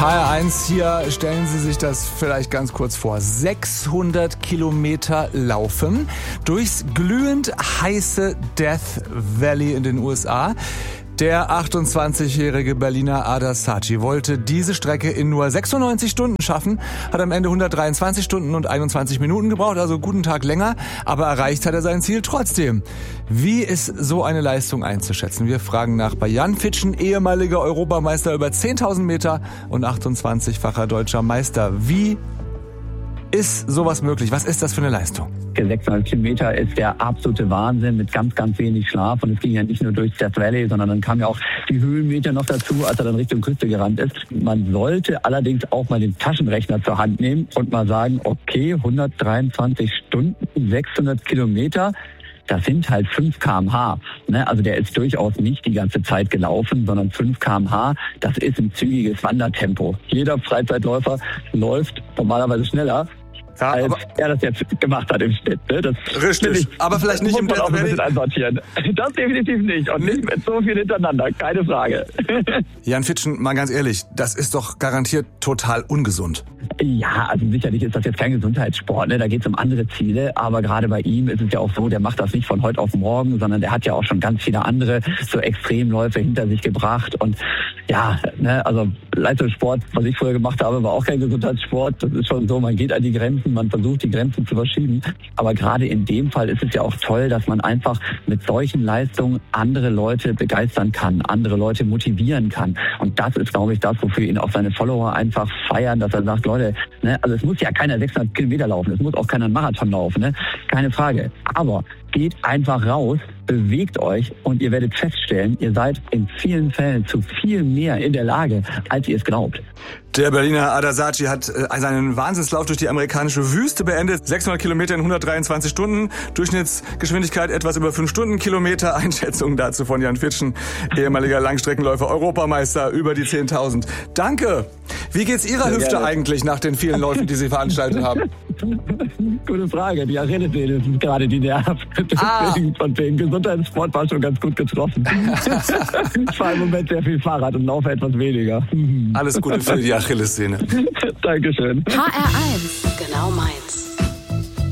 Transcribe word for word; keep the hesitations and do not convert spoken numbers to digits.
H R eins, hier stellen Sie sich das vielleicht ganz kurz vor. sechshundert Kilometer laufen durchs glühend heiße Death Valley in den U S A. Der achtundzwanzigjährige Berliner Ada Saci wollte diese Strecke in nur sechsundneunzig Stunden schaffen, hat am Ende hundertdreiundzwanzig Stunden und einundzwanzig Minuten gebraucht, also guten Tag länger, aber erreicht hat er sein Ziel trotzdem. Wie ist so eine Leistung einzuschätzen? Wir fragen nach bei Jan Fitschen, ehemaliger Europameister über zehntausend Meter und achtundzwanzigfacher deutscher Meister. Wie ist sowas möglich? Was ist das für eine Leistung? sechshundert Kilometer ist der absolute Wahnsinn mit ganz, ganz wenig Schlaf. Und es ging ja nicht nur durch Death Valley, sondern dann kamen ja auch die Höhenmeter noch dazu, als er dann Richtung Küste gerannt ist. Man sollte allerdings auch mal den Taschenrechner zur Hand nehmen und mal sagen, okay, hundertdreiundzwanzig Stunden, sechshundert Kilometer. Das sind halt fünf Kilometer pro Stunde. Also der ist durchaus nicht die ganze Zeit gelaufen, sondern fünf Kilometer pro Stunde. Das ist ein zügiges Wandertempo. Jeder Freizeitläufer läuft normalerweise schneller, ja, als er das jetzt gemacht hat im Schnitt. Ne? Das richtig, ich, aber vielleicht nicht im Death Valley. Ein bisschen einsortieren. Das definitiv nicht und nicht mit so viel hintereinander, keine Frage. Jan Fitschen, mal ganz ehrlich, das ist doch garantiert total ungesund. Ja, also sicherlich ist das jetzt kein Gesundheitssport, ne? Da geht es um andere Ziele, aber gerade bei ihm ist es ja auch so, der macht das nicht von heute auf morgen, sondern der hat ja auch schon ganz viele andere so Extremläufe hinter sich gebracht und ja, ne, also Leistungssport, was ich früher gemacht habe, war auch kein Gesundheitssport. Das ist schon so, man geht an die Grenzen, man versucht die Grenzen zu verschieben, aber gerade in dem Fall ist es ja auch toll, dass man einfach mit solchen Leistungen andere Leute begeistern kann, andere Leute motivieren kann und das ist, glaube ich, das, wofür ihn auch seine Follower einfach feiern, dass er sagt, Leute, ne, also es muss ja keiner sechshundert Kilometer laufen, es muss auch keiner einen Marathon laufen, ne? Keine Frage. Aber geht einfach raus, bewegt euch und ihr werdet feststellen, ihr seid in vielen Fällen zu viel mehr in der Lage, als ihr es glaubt. Der Berliner Ada Saci hat äh, seinen Wahnsinnslauf durch die amerikanische Wüste beendet. sechshundert Kilometer in hundertdreiundzwanzig Stunden, Durchschnittsgeschwindigkeit etwas über fünf Stundenkilometer. Einschätzung dazu von Jan Fitschen, ehemaliger Langstreckenläufer, Europameister über die zehntausend. Danke! Wie geht's Ihrer Sehr Hüfte gerne. Eigentlich nach den vielen Läufen, die Sie veranstaltet haben? Gute Frage. Die Achillessehne ist gerade die Nerv. Ah. Von wegen Gesundheitssport war schon ganz gut getroffen. Ich fahre im Moment sehr viel Fahrrad und laufe etwas weniger. Alles Gute für die Achillessehne. Dankeschön. H R eins, genau meins.